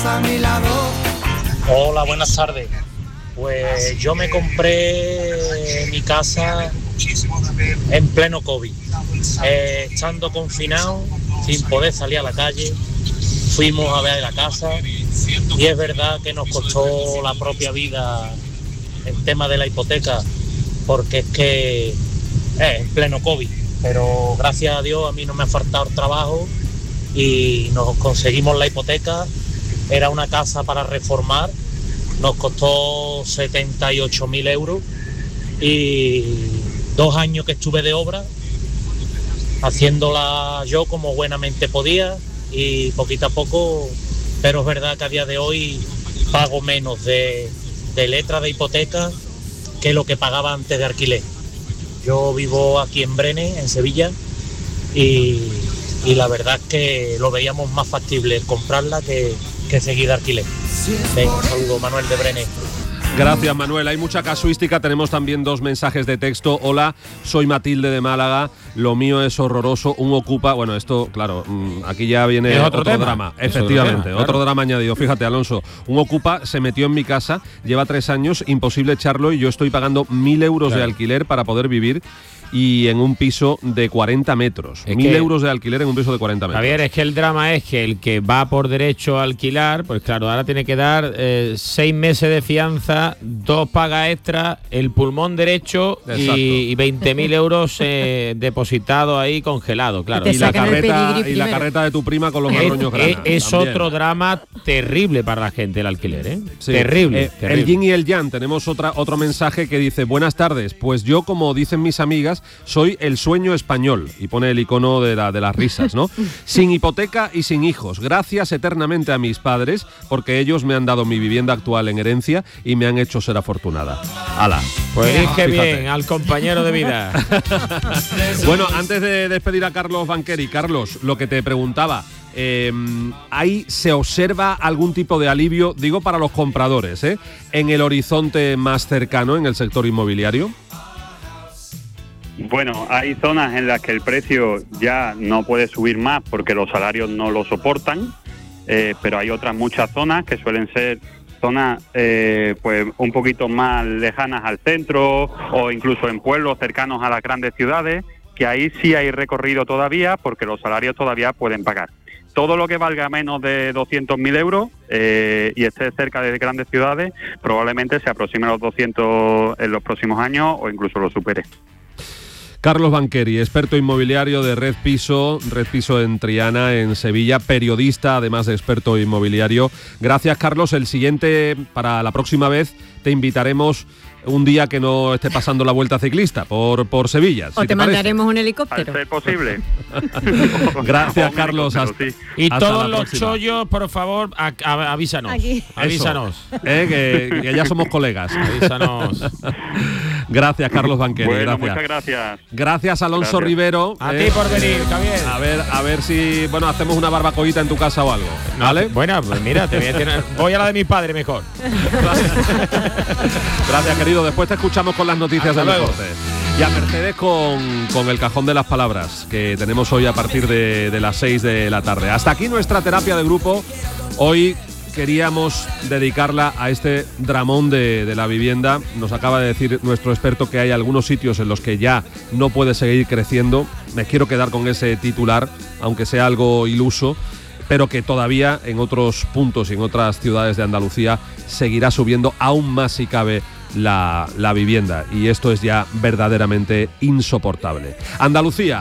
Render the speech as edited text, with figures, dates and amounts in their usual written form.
a mi lado. Hola, buenas tardes. Pues yo me compré mi casa en pleno COVID, estando confinado, sin poder salir a la calle. Fuimos a ver la casa y es verdad que nos costó la propia vida el tema de la hipoteca, porque es que en pleno COVID, pero gracias a Dios a mí no me ha faltado el trabajo y nos conseguimos la hipoteca. Era una casa para reformar, nos costó 78.000 euros y 2 años que estuve de obra, haciéndola yo como buenamente podía y poquito a poco, pero es verdad que a día de hoy pago menos de letra de hipoteca que lo que pagaba antes de alquiler. Yo vivo aquí en Brenes, en Sevilla, y la verdad es que lo veíamos más factible comprarla que seguir de alquiler. Venga, un saludo, Manuel de Brenes. Gracias, Manuel. Hay mucha casuística. Tenemos también 2 mensajes de texto. Hola, soy Matilde de Málaga. Lo mío es horroroso. Un ocupa... Bueno, esto, claro, aquí ya viene otro drama. Efectivamente, otro drama añadido. Fíjate, Alonso, un ocupa se metió en mi casa, lleva 3 años, imposible echarlo y yo estoy pagando 1.000 euros de alquiler para poder vivir y en un piso de 40 metros. 1.000 euros de alquiler en un piso de 40 metros. Javier, es que el drama es que el que va por derecho a alquilar, pues claro, ahora tiene que dar 6 meses de fianza, 2 pagas extra, el pulmón derecho y 20.000 euros depositados ahí congelados, claro. Y la carreta de tu prima con los marroños grandes. Es otro drama terrible para la gente el alquiler, ¿eh? Sí. Terrible. El yin y el yang. Tenemos otro mensaje que dice: buenas tardes, pues yo, como dicen mis amigas, soy el sueño español, y pone el icono de las risas, ¿no? Sin hipoteca y sin hijos. Gracias eternamente a mis padres, porque ellos me han dado mi vivienda actual en herencia y me han hecho ser afortunada. ¡Hala! Pues dije bien al compañero de vida. Bueno, antes de despedir a Carlos Banqueri, Carlos, lo que te preguntaba, ¿ahí se observa algún tipo de alivio, digo para los compradores, en el horizonte más cercano en el sector inmobiliario? Bueno, hay zonas en las que el precio ya no puede subir más porque los salarios no lo soportan, pero hay otras muchas zonas que suelen ser zonas pues un poquito más lejanas al centro o incluso en pueblos cercanos a las grandes ciudades, que ahí sí hay recorrido todavía porque los salarios todavía pueden pagar. Todo lo que valga menos de 200.000 euros y esté cerca de grandes ciudades probablemente se aproxime a los 200 en los próximos años o incluso lo supere. Carlos Banqueri, experto inmobiliario de Red Piso en Triana, en Sevilla, periodista, además de experto inmobiliario. Gracias, Carlos. El siguiente, para la próxima vez, te invitaremos un día que no esté pasando la vuelta ciclista por Sevilla. O te mandaremos un helicóptero. Al ser posible. Gracias, Carlos. Y todos los chollos, por favor, avísanos. Aquí. Avísanos. Que ya somos colegas. Avísanos. Gracias, Carlos Banqueri. Bueno, gracias. muchas gracias. Gracias, Alonso Rivero. A ti por venir, Javier. A ver si hacemos una barbacoita en tu casa o algo. ¿Vale? Bueno, pues mira, voy a la de mi padre mejor. Gracias, querido. Después te escuchamos con las noticias del deporte. Y a Mercedes con el cajón de las palabras que tenemos hoy a partir de las 6 de la tarde. Hasta aquí nuestra terapia de grupo. Hoy queríamos dedicarla a este dramón de la vivienda. Nos acaba de decir nuestro experto que hay algunos sitios en los que ya no puede seguir creciendo. Me quiero quedar con ese titular, aunque sea algo iluso, pero que todavía en otros puntos y en otras ciudades de Andalucía seguirá subiendo aún más si cabe la vivienda, y esto es ya verdaderamente insoportable. Andalucía.